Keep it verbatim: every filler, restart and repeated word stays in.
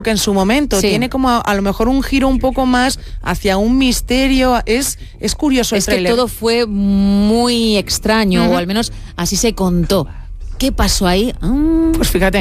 que en su momento, sí. tiene como a, a lo mejor un giro un poco más hacia un misterio, es, es curioso el Es que tráiler. todo fue muy extraño, uh-huh. o al menos así se contó. ¿Qué pasó ahí? Mm. Pues fíjate.